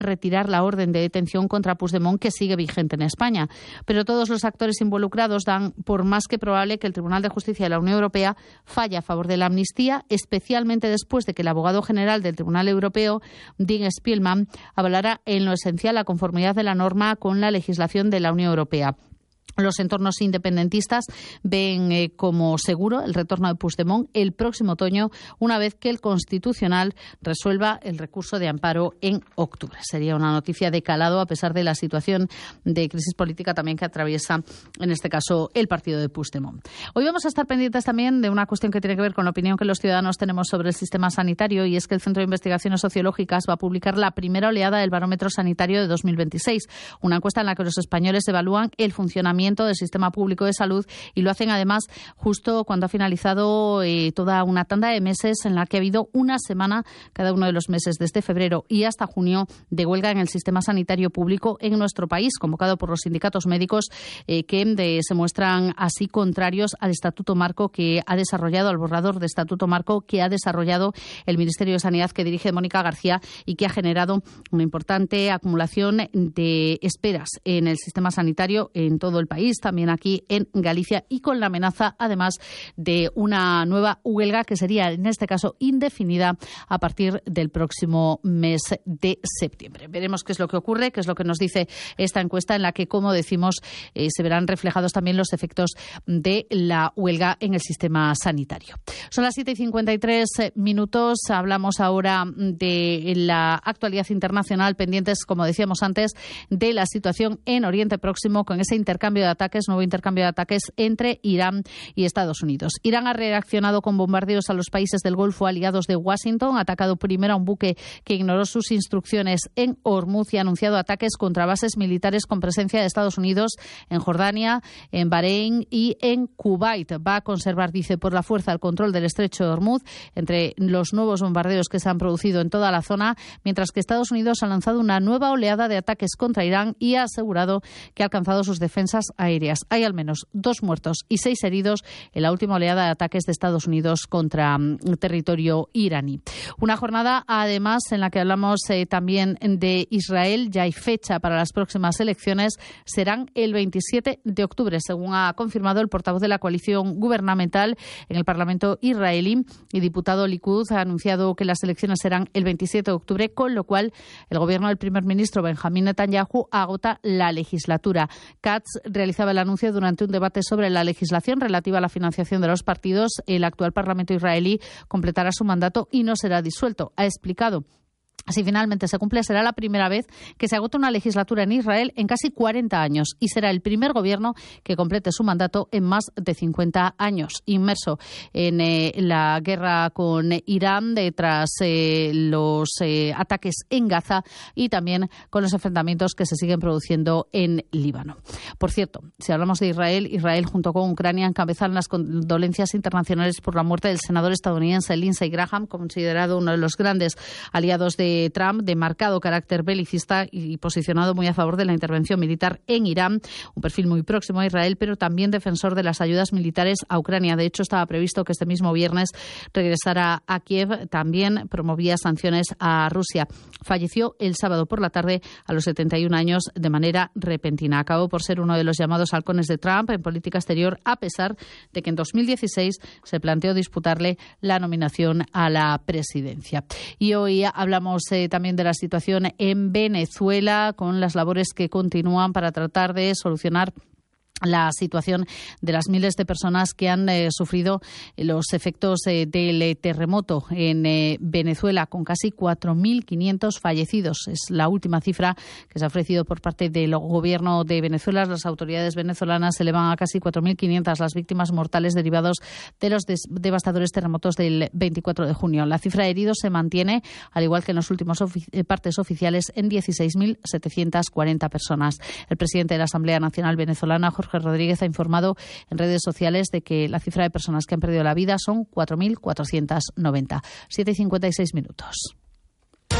retirar la orden de detención contra Puigdemont que sigue vigente en España. Pero todos los actores involucrados dan por más que probable que el Tribunal de Justicia de la Unión Europea falle a favor de la amnistía, especialmente después de que el abogado general del Tribunal Europeo, Dean Spielman, avalara en lo esencial la conformidad de la norma con la legislación de la Unión Europea. Los entornos independentistas ven como seguro el retorno de Puigdemont el próximo otoño, una vez que el Constitucional resuelva el recurso de amparo en octubre. Sería una noticia de calado a pesar de la situación de crisis política también que atraviesa, en este caso, el partido de Puigdemont. Hoy vamos a estar pendientes también de una cuestión que tiene que ver con la opinión que los ciudadanos tenemos sobre el sistema sanitario, y es que el Centro de Investigaciones Sociológicas va a publicar la primera oleada del Barómetro Sanitario de 2026, una encuesta en la que los españoles evalúan el funcionamiento del sistema público de salud, y lo hacen además justo cuando ha finalizado toda una tanda de meses en la que ha habido una semana cada uno de los meses desde febrero y hasta junio de huelga en el sistema sanitario público en nuestro país, convocado por los sindicatos médicos que se muestran así contrarios al Estatuto Marco que ha desarrollado, al borrador de Estatuto Marco que ha desarrollado el Ministerio de Sanidad que dirige Mónica García y que ha generado una importante acumulación de esperas en el sistema sanitario en todo el país, también aquí en Galicia, y con la amenaza además de una nueva huelga que sería en este caso indefinida a partir del próximo mes de septiembre. Veremos qué es lo que ocurre, qué es lo que nos dice esta encuesta en la que, como decimos, se verán reflejados también los efectos de la huelga en el sistema sanitario. Son las 7:53 hablamos ahora de la actualidad internacional, pendientes, como decíamos antes, de la situación en Oriente Próximo con ese nuevo intercambio de ataques entre Irán y Estados Unidos. Irán ha reaccionado con bombardeos a los países del Golfo aliados de Washington, ha atacado primero a un buque que ignoró sus instrucciones en Hormuz y ha anunciado ataques contra bases militares con presencia de Estados Unidos en Jordania, en Bahrein y en Kuwait. Va a conservar, dice, por la fuerza el control del estrecho de Hormuz entre los nuevos bombardeos que se han producido en toda la zona, mientras que Estados Unidos ha lanzado una nueva oleada de ataques contra Irán y ha asegurado que ha alcanzado sus defensas aéreas. Hay al menos 2 muertos y 6 heridos en la última oleada de ataques de Estados Unidos contra territorio iraní. Una jornada, además, en la que hablamos también de Israel. Ya hay fecha para las próximas elecciones. Serán el 27 de octubre, según ha confirmado el portavoz de la coalición gubernamental en el Parlamento israelí y diputado Likud. Ha anunciado que las elecciones serán el 27 de octubre, con lo cual el gobierno del primer ministro Benjamín Netanyahu agota la legislatura. Katz realizaba el anuncio durante un debate sobre la legislación relativa a la financiación de los partidos. El actual Parlamento israelí completará su mandato y no será disuelto. Ha explicado: si finalmente se cumple, será la primera vez que se agota una legislatura en Israel en casi 40 años y será el primer gobierno que complete su mandato en más de 50 años. Inmerso en la guerra con Irán tras los ataques en Gaza y también con los enfrentamientos que se siguen produciendo en Líbano. Por cierto, si hablamos de Israel junto con Ucrania encabezan las condolencias internacionales por la muerte del senador estadounidense Lindsey Graham, considerado uno de los grandes aliados de Trump, de marcado carácter belicista y posicionado muy a favor de la intervención militar en Irán, un perfil muy próximo a Israel, pero también defensor de las ayudas militares a Ucrania. De hecho, estaba previsto que este mismo viernes regresara a Kiev. También promovía sanciones a Rusia. Falleció el sábado por la tarde a los 71 años de manera repentina. Acabó por ser uno de los llamados halcones de Trump en política exterior, a pesar de que en 2016 se planteó disputarle la nominación a la presidencia. Y hoy hablamos también de la situación en Venezuela, con las labores que continúan para tratar de solucionar la situación de las miles de personas que han sufrido los efectos del terremoto en Venezuela, con casi 4.500 fallecidos. Es la última cifra que se ha ofrecido por parte del gobierno de Venezuela. Las autoridades venezolanas elevan a casi 4.500 las víctimas mortales derivados de los devastadores terremotos del 24 de junio. La cifra de heridos se mantiene, al igual que en los últimos partes oficiales, en 16.740 personas. El presidente de la Asamblea Nacional Venezolana, Jorge Rodríguez, ha informado en redes sociales de que la cifra de personas que han perdido la vida son 4.490. 7:56.